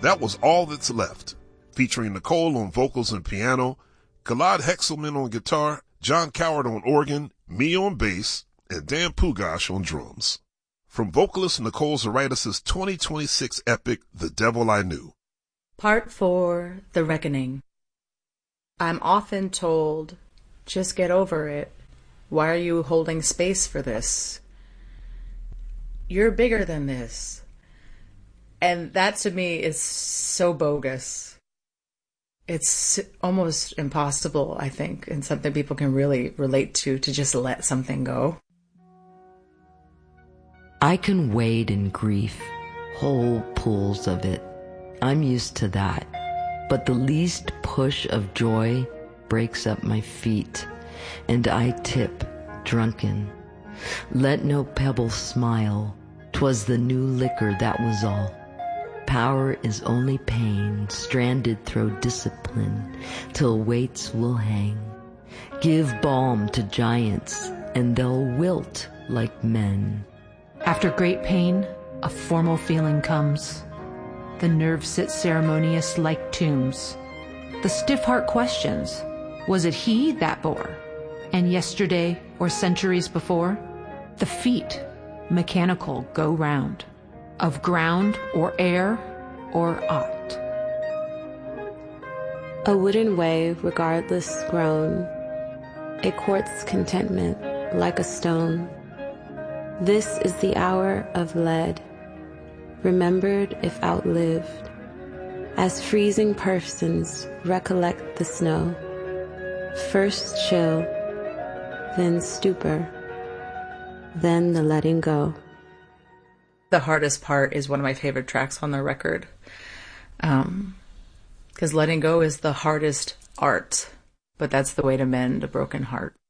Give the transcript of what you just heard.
That was All That's Left, featuring Nicole on vocals and piano, Gilad Hexelman on guitar, John Coward on organ, me on bass, and Dan Pugash on drums. From vocalist Nicole Zaritis' 2026 epic, The Devil I Knew. Part 4, The Reckoning. I'm often told, just get over it. Why are you holding space for this? You're bigger than this. And that to me is so bogus. It's almost impossible, I think, and something people can really relate to just let something go. I can wade in grief, whole pools of it. I'm used to that. But the least push of joy breaks up my feet, and I tip, drunken. Let no pebble smile. 'Twas the new liquor, that was all. Power is only pain, stranded through discipline, till weights will hang. Give balm to giants, and they'll wilt like men. After great pain, a formal feeling comes. The nerves sit ceremonious like tombs. The stiff heart questions, was it he that bore? And yesterday or centuries before? The feet, mechanical, go round. Of ground or air or aught. A wooden way, regardless grown, a quartz contentment like a stone. This is the hour of lead, remembered if outlived, as freezing persons recollect the snow. First chill, then stupor, then the letting go. The hardest part is one of my favorite tracks on the record. Because letting go is the hardest art, but that's the way to mend a broken heart.